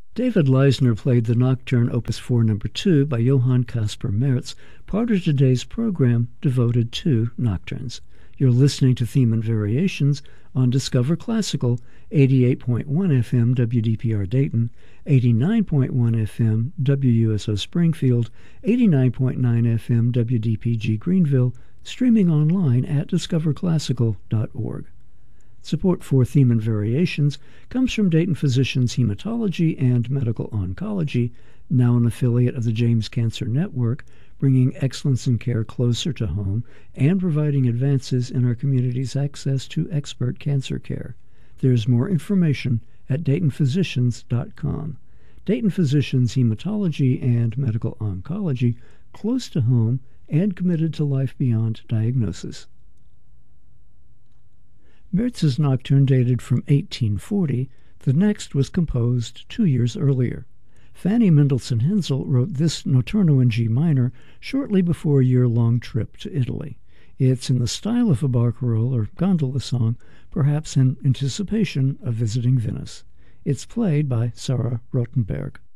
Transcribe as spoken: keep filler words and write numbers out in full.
David Leisner played the Nocturne Opus four number two by Johann Caspar Merz, part of today's program devoted to nocturnes. You're listening to Theme and Variations on Discover Classical, eighty-eight point one F M W D P R Dayton, eighty-nine point one F M W U S O Springfield, eighty-nine point nine F M W D P G Greenville, streaming online at discover classical dot org. Support for Theme and Variations comes from Dayton Physicians Hematology and Medical Oncology, now an affiliate of the James Cancer Network, bringing excellence in care closer to home and providing advances in our community's access to expert cancer care. There's more information at dayton physicians dot com. Dayton Physicians Hematology and Medical Oncology, close to home and committed to life beyond diagnosis. Merz's Nocturne dated from eighteen forty. The next was composed two years earlier. Fanny Mendelssohn Hensel wrote this Notturno in G minor shortly before a year-long trip to Italy. It's in the style of a barcarolle or gondola song, perhaps in anticipation of visiting Venice. It's played by Sarah Rothenberg.